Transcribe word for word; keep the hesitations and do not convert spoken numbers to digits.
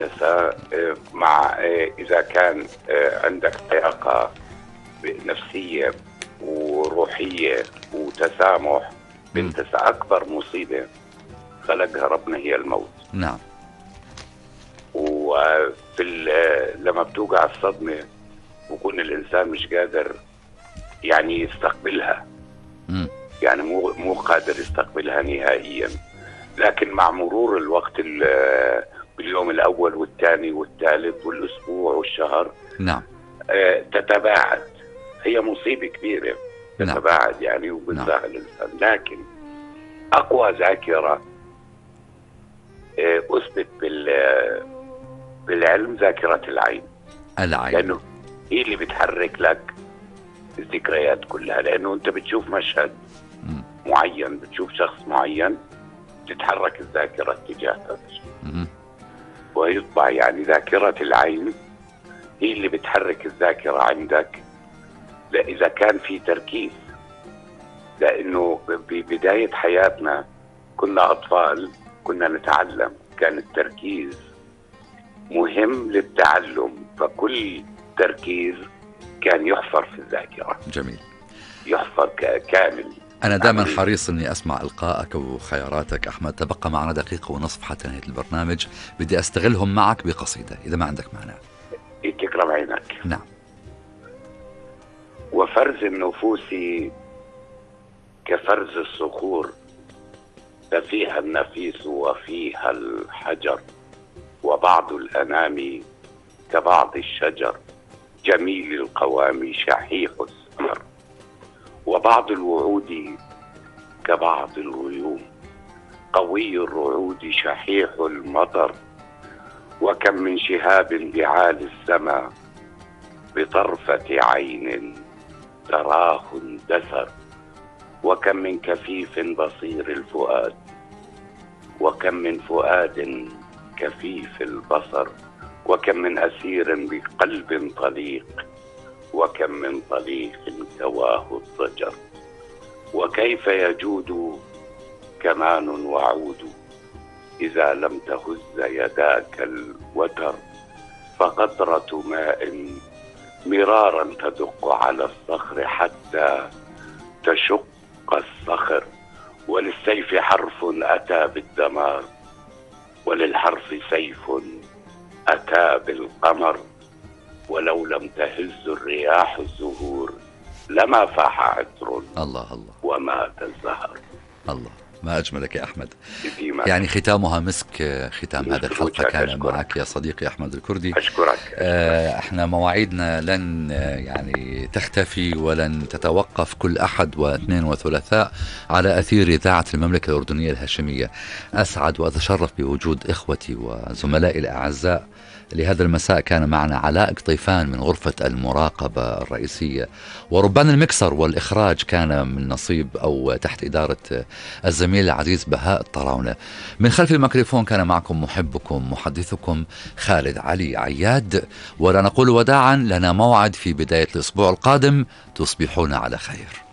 مع إذا كان عندك طاقة نفسية وروحية وتسامح، بنت أكبر مصيبة خلقها ربنا هي الموت. نعم. وفي لما بتوقع الصدمة بكون الإنسان مش قادر يعني يستقبلها، م. يعني مو مو قادر يستقبلها نهائيا. لكن مع مرور الوقت باليوم الأول والثاني والثالث والأسبوع والشهر، نعم، تتباعد. هي مصيبة كبيرة، تتباعد نعم. يعني وبتزهق نعم. الإنسان. لكن أقوى ذاكرة أثبت بالعلم ذاكرة العين. العين لأنه هي اللي بتحرك لك الذكريات كلها، لأنه أنت بتشوف مشهد م. معين، بتشوف شخص معين، تتحرك الذاكرة اتجاه هذا الشيء ويطبع. يعني ذاكرة العين هي اللي بتحرك الذاكرة عندك، لا إذا كان في تركيز. لأنه ببداية حياتنا كنا أطفال، كنا نتعلم، كان التركيز مهم للتعلم، فكل تركيز كان يحفر في الذاكرة. جميل. يحفر كامل. أنا دائما حريص أني أسمع إلقائك وخياراتك أحمد. تبقى معنا دقيقة ونصف حتى نهاية البرنامج، بدي أستغلهم معك بقصيدة إذا ما عندك مانع. تكرم عينك. نعم. وفرز النفوس كفرز الصخور، ففيها النفيس وفيها الحجر، وبعض الأنام كبعض الشجر، جميل القوام شحيح الثمر، وبعض الوعود كبعض الغيوم، قوي الرعود شحيح المطر، وكم من شهاب بعال السماء، بطرفة عين تراه اندثر، وكم من كفيف بصير الفؤاد، وكم من فؤاد كفيف البصر، وكم من أسير بقلب طليق، وكم من طليق كواه الضجر، وكيف يجود كمان وعود إذا لم تهز يداك الوتر، فقطرة ماء مرارا تدق على الصخر حتى تشق الصخر، وللسيف حرف أتى بالدمار، وللحرف سيف أتى بالقمر، ولو لم تهز الرياح الزهور لما فاح عطر الله الله ومات الزهر. الله، ما أجملك يا أحمد. يعني ختامها مسك. ختام هذه الحلقة كان أشكرك. معك يا صديقي أحمد الكردي. أشكرك. آه احنا مواعيدنا لن يعني تختفي ولن تتوقف، كل أحد واثنين وثلاثاء على أثير إذاعة المملكة الأردنية الهاشمية. أسعد وأتشرف بوجود إخوتي وزملائي الأعزاء. لهذا المساء كان معنا علاء قطيفان من غرفة المراقبة الرئيسية، وربان المكسر والإخراج كان من نصيب أو تحت إدارة الزميل العزيز بهاء الطراونة. من خلف الميكروفون كان معكم محبكم محدثكم خالد علي عياد، ولا نقول وداعا، لنا موعد في بداية الأسبوع القادم. تصبحون على خير.